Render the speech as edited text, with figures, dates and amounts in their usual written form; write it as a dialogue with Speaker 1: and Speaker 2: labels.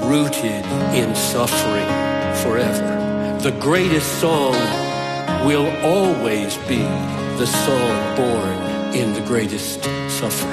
Speaker 1: rooted in suffering forever. The greatest song will always be the song born in the greatest suffering.